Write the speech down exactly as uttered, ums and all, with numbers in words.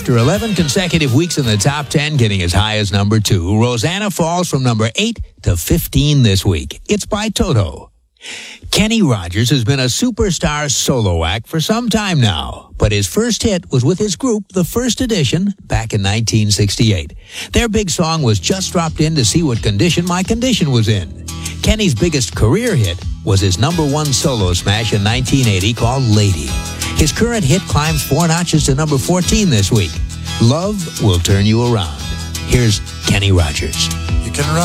After eleven consecutive weeks in the top ten, getting as high as number two, Rosanna falls from number eight to fifteen this week. It's by Toto. Kenny Rogers has been a superstar solo act for some time now, but his first hit was with his group, The First Edition, back in nineteen sixty-eight. Their big song was Just Dropped In to See What Condition My Condition Was In. Kenny's biggest career hit was his number one solo smash in nineteen eighty called Lady. His current hit climbs four notches to number fourteen this week. Love Will Turn You Around. Here's Kenny Rogers. You can run.